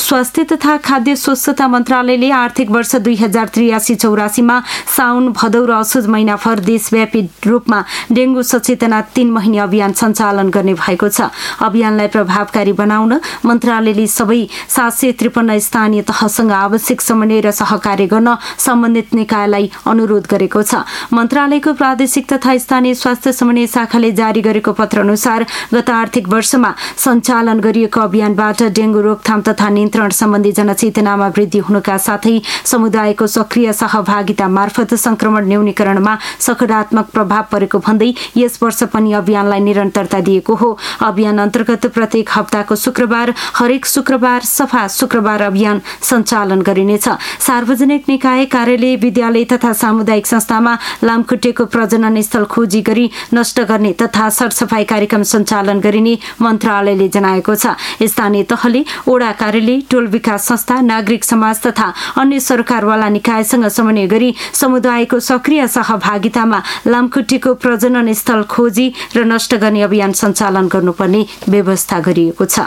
स्वास्थ्य तथा खाद्य स्वच्छता मन्त्रालयले आर्थिक वर्ष 2083-84 साउन भदौ र असोज महिनाभर देशव्यापी रूपमा डेंगू सचेतना 3 महिने अभियान सञ्चालन गर्ने भएको छ। अभियानलाई प्रभावकारी बनाउन मन्त्रालयले सबै 753 स्थानीय तहसँग आवश्यक समन्वय र सहकार्य गर्न सम्बन्धित निकायलाई अनुरोध गरेको छ। मन्त्रालयको प्रादेशिक तथा स्थानीय स्वास्थ्य समन्वय शाखाले जारी गरेको पत्र अनुसार गत आर्थिक वर्षमा सञ्चालन गरिएको अभियानबाट डेंगू रोकथाम तथा नियन्त्रण सम्बन्धी जनचेतनामा वृद्धि हुनुका साथै समुदायको सक्रिय सहभागिता मार्फत संक्रमण न्यूनीकरणमा सकारात्मक प्रभाव परेको भन्दै यस वर्ष पनि अभियानलाई निरन्तरता दिएको हो। अभियान अन्तर्गत प्रत्येक हप्ताको शुक्रबार हरेक शुक्रबार सफा शुक्रबार अभियान सञ्चालन गरिनेछ। सार्वजनिक निकाय, कार्यालय, विद्यालय तथा सामुदायिक संस्थामा लामखुट्टेको प्रजनन स्थल खोजी गरी नष्ट गर्ने तथा सरसफाई कार्यक्रम सञ्चालन गरिने मन्त्रालयले जनाएको छ। स्थानीय तहले ओडा कार्यालय, टोल विकास संस्था, नागरिक समाज तथा अन्य सरकारवाला निकायसँग समन्वय गरी समुदायको सक्रिय सहभागितामा लामखुट्टेको प्रजनन स्थल खोजी र नष्ट गर्ने अभियान सञ्चालन गर्नुपर्ने व्यवस्था गरिएको छ।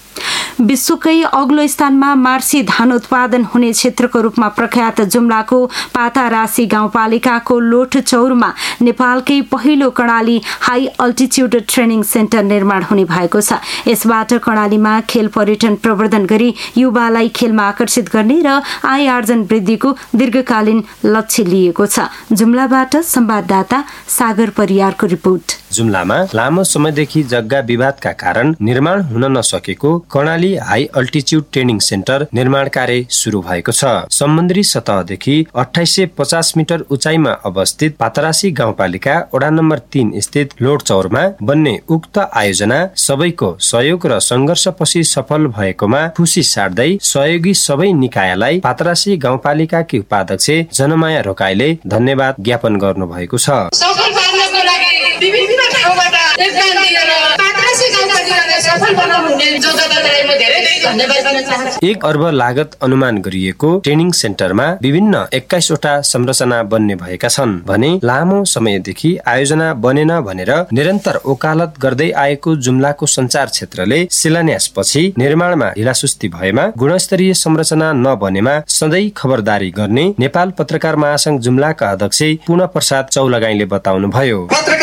विश्वकै अग्लो स्थानमा मार्सी धान उत्पादन हुने क्षेत्रको रूपमा प्रख्यात जुम्लाको पातारासी गाउँपालिकाको लोठचौरमा नेपालकै पहिलो Karnali high altitude training centre निर्माण हुने भएको छ। यसबाट कर्णालीमा खेल पर्यटन प्रवर्धन गरी युवालाई खेलमा आकर्षित गर्ने र आय आर्जन वृद्धिको दीर्घकालीन लक्ष्य लिएको छ। जुम्लाबाट संवाददाता सागर परियारको रिपोर्ट। जुम्लामा लामो समयदेखि जग्गा विवादका कारण निर्माण हुन नसकेको Karnali high altitude training centre निर्माण कार्य सुरु भएको छ। समुद्री सतहदेखि 2850 मिटर उचाइमा अवस्थित पातरासी गाउँपालिका वडा नम्बर 3 स्थित लोठचौरमा बन्ने उक्त आयोजना सबैको सहयोग र संघर्षपछि सफल भएकोमा खुसी साट्दै सहयोगी सबै निकायलाई पातरासी गाउँपालिकाकी उपाध्यक्ष जनमाया रोकाईले धन्यवाद ज्ञापन गर्नु भएको छ। विभिन्न ठाउँबाट योगदान दिएर पातरासी गाउँपालिकालाई सफल बनाउनुहुने जो जतालाई म धेरै धेरै धन्यवाद दिन चाहन्छु। 1 अर्ब लागत अनुमान गरिएको ट्रेनिङ सेन्टरमा विभिन्न 21 वटा संरचना बन्ने भएका छन् भने लामो समयदेखि आयोजना बनेन भनेर निरन्तर ओकालत गर्दै आएको जुम्लाको सञ्चार क्षेत्रले शिलान्यासपछि निर्माणमा ढिलासुस्ती भएमा गुणस्तरीय संरचना नबनेमा सधैँ खबरदारी गर्ने नेपाल पत्रकार महासंघ जुम्लाका अध्यक्ष पूर्ण प्रसाद चौलगाईले बताउनु भयो।